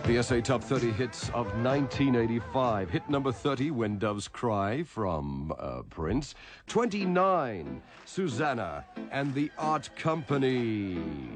The SA Top 30 Hits of 1985. Hit number 30, When Doves Cry, from Prince. 29, Susanna and the Art Company.